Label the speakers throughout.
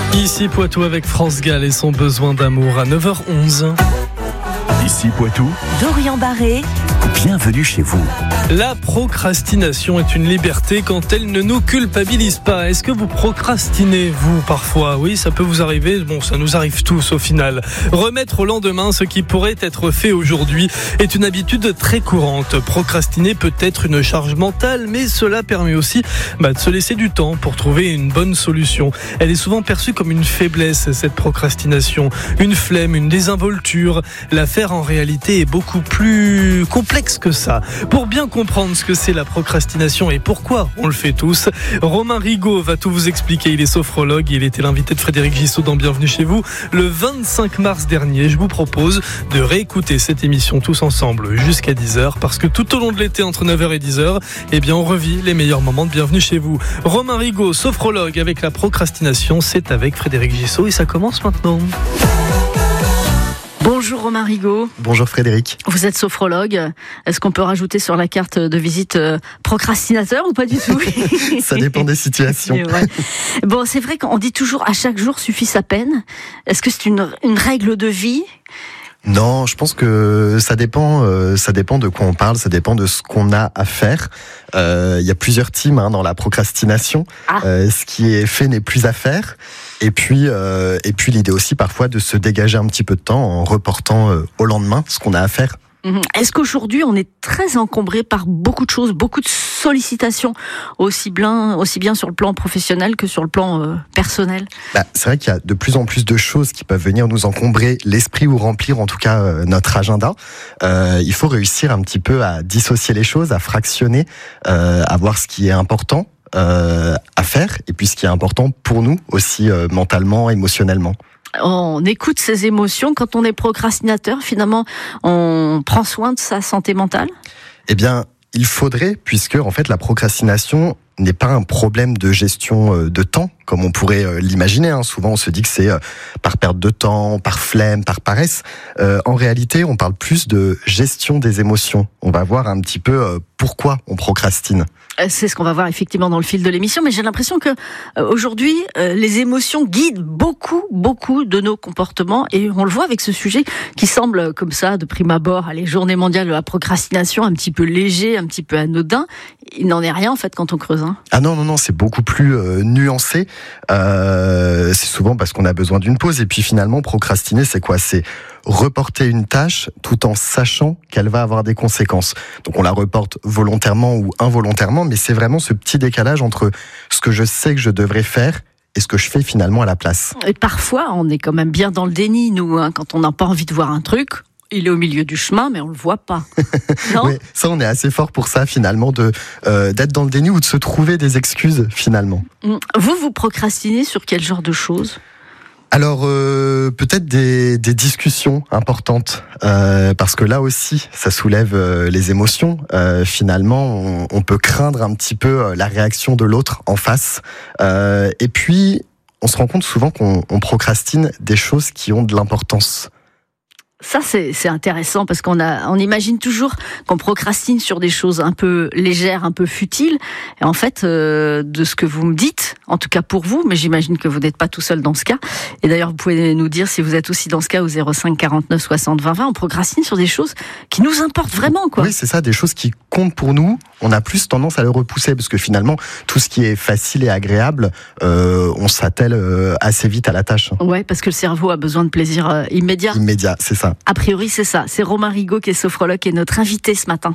Speaker 1: Ici Poitou avec France Gall et son besoin d'amour à 9h11.
Speaker 2: Ici Poitou,
Speaker 3: Dorian Barré.
Speaker 2: Bienvenue chez vous.
Speaker 1: La procrastination est une liberté quand elle ne nous culpabilise pas. Est-ce que vous procrastinez, vous, parfois ? Oui, ça peut vous arriver. Bon, ça nous arrive tous au final. Remettre au lendemain ce qui pourrait être fait aujourd'hui est une habitude très courante. Procrastiner peut être une charge mentale, mais cela permet aussi de se laisser du temps pour trouver une bonne solution. Elle est souvent perçue comme une faiblesse, cette procrastination. Une flemme, une désinvolture. L'affaire, en réalité, est beaucoup plus complexe que ça. Pour bien comprendre ce que c'est la procrastination et pourquoi on le fait tous, Romain Rigaud va tout vous expliquer. Il est sophrologue et il était l'invité de Frédéric Gissot dans Bienvenue chez vous le 25 mars dernier. Je vous propose de réécouter cette émission tous ensemble jusqu'à 10h parce que tout au long de l'été entre 9h et 10h, on revit les meilleurs moments de Bienvenue chez vous. Romain Rigaud, sophrologue avec la procrastination, c'est avec Frédéric Gissot et ça commence maintenant.
Speaker 3: Bonjour Romain Rigaud.
Speaker 4: Bonjour Frédéric.
Speaker 3: Vous êtes sophrologue. Est-ce qu'on peut rajouter sur la carte de visite procrastinateur ou pas du tout ?
Speaker 4: Ça dépend des situations.
Speaker 3: Ouais. Bon, c'est vrai qu'on dit toujours à chaque jour suffit sa peine. Est-ce que c'est une règle de vie ?
Speaker 4: Non, je pense que ça dépend de quoi on parle, ça dépend de ce qu'on a à faire. Il y a plusieurs teams dans la procrastination. Ce qui est fait n'est plus à faire. Et puis l'idée aussi parfois de se dégager un petit peu de temps en reportant au lendemain ce qu'on a à faire.
Speaker 3: Est-ce qu'aujourd'hui on est très encombré par beaucoup de choses, beaucoup de sollicitations, aussi bien sur le plan professionnel que sur le plan personnel ?
Speaker 4: C'est vrai qu'il y a de plus en plus de choses qui peuvent venir nous encombrer l'esprit ou remplir en tout cas notre agenda. Il faut réussir un petit peu à dissocier les choses, à fractionner, à voir ce qui est important à faire et puis ce qui est important pour nous aussi mentalement, émotionnellement.
Speaker 3: On écoute ses émotions. Quand on est procrastinateur, finalement, on prend soin de sa santé mentale ?
Speaker 4: Il faudrait, puisque en fait la procrastination n'est pas un problème de gestion de temps, comme on pourrait l'imaginer. Souvent on se dit que c'est par perte de temps, par flemme, par paresse. En réalité, on parle plus de gestion des émotions. On va voir un petit peu pourquoi on procrastine.
Speaker 3: C'est ce qu'on va voir effectivement dans le fil de l'émission, mais j'ai l'impression que aujourd'hui, les émotions guident beaucoup de nos comportements et on le voit avec ce sujet qui semble comme ça, de prime abord, Journée mondiale de la procrastination, un petit peu léger, un petit peu anodin. Il n'en est rien en fait quand on creuse.
Speaker 4: Ah non, c'est beaucoup plus nuancé. C'est souvent parce qu'on a besoin d'une pause et puis finalement procrastiner, c'est quoi ? C'est reporter une tâche tout en sachant qu'elle va avoir des conséquences. Donc on la reporte volontairement ou involontairement, mais c'est vraiment ce petit décalage entre ce que je sais que je devrais faire et ce que je fais finalement à la place. Et
Speaker 3: parfois, on est quand même bien dans le déni, nous, quand on n'a pas envie de voir un truc. Il est au milieu du chemin, mais on le voit pas. Non ?
Speaker 4: Oui, ça, on est assez fort pour ça, finalement, d'être dans le déni ou de se trouver des excuses, finalement.
Speaker 3: Vous procrastinez sur quel genre de choses ?
Speaker 4: Alors, peut-être des discussions importantes, parce que là aussi, ça soulève les émotions. Finalement, on peut craindre un petit peu la réaction de l'autre en face. Et puis, on se rend compte souvent qu'on procrastine des choses qui ont de l'importance.
Speaker 3: Ça, c'est intéressant parce qu'on imagine toujours qu'on procrastine sur des choses un peu légères, un peu futiles. Et en fait, de ce que vous me dites, en tout cas pour vous, mais j'imagine que vous n'êtes pas tout seul dans ce cas. Et d'ailleurs, vous pouvez nous dire si vous êtes aussi dans ce cas au 05 49 60 20 20. On procrastine sur des choses qui nous importent vraiment, quoi.
Speaker 4: Oui, c'est ça, des choses qui comptent pour nous. On a plus tendance à le repousser parce que finalement, tout ce qui est facile et agréable, on s'attelle assez vite à la tâche.
Speaker 3: Ouais, parce que le cerveau a besoin de plaisir immédiat.
Speaker 4: Immédiat, c'est ça.
Speaker 3: A priori, c'est ça. C'est Romain Rigaud qui est sophrologue et notre invité ce matin.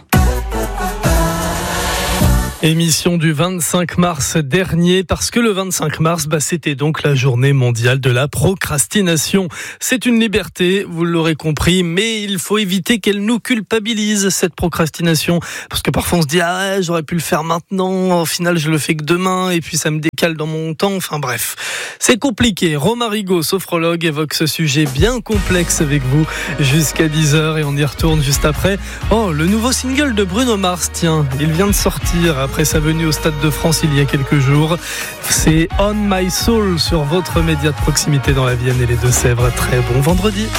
Speaker 1: Émission du 25 mars dernier, parce que le 25 mars, c'était donc la journée mondiale de la procrastination. C'est une liberté, vous l'aurez compris, mais il faut éviter qu'elle nous culpabilise, cette procrastination. Parce que parfois on se dit, j'aurais pu le faire maintenant, au final je le fais que demain, et puis ça me décale dans mon temps, enfin bref. C'est compliqué. Romain Rigaud, sophrologue, évoque ce sujet bien complexe avec vous jusqu'à 10h, et on y retourne juste après. Le nouveau single de Bruno Mars, tiens, il vient de sortir après sa venue au Stade de France il y a quelques jours. C'est On My Soul sur votre média de proximité dans la Vienne et les Deux-Sèvres. Très bon vendredi.